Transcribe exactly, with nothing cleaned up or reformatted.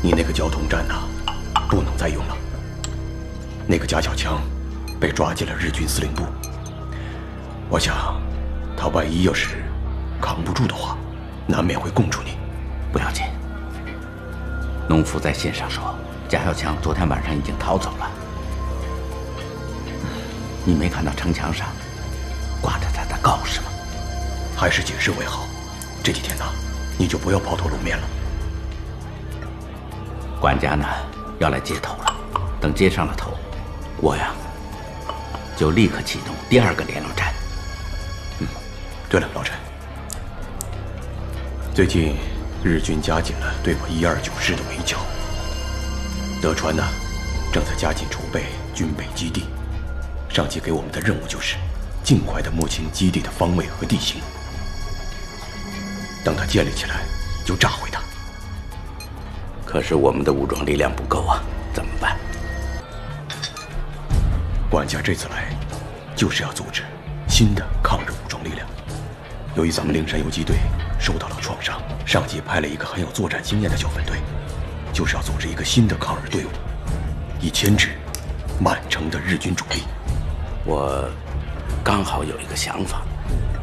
你那个交通站呐、啊，不能再用了。那个贾小强被抓进了日军司令部，我想，他万一要是扛不住的话，难免会供出你。 不要紧。农夫在信上说，贾小强昨天晚上已经逃走了。你没看到城墙上挂着他的告示吗？ 还是解释为好。这几天呢，你就不要抛头露面了。 管家呢要来接头了，等接上了头，我呀就立刻启动第二个联络战。 嗯，对了，老陈，最近日军加紧了对我一二九师的围剿，德川呢正在加紧筹备军备基地，上级给我们的任务就是尽快的摸清基地的方位和地形，等它建立起来就炸毁它。 可是我们的武装力量不够啊，怎么办？ 管家这次来就是要组织新的抗日武装力量。由于咱们灵山游击队受到了创伤，上级派了一个很有作战经验的小分队，就是要组织一个新的抗日队伍，以牵制满城的日军主力。 我刚好有一个想法。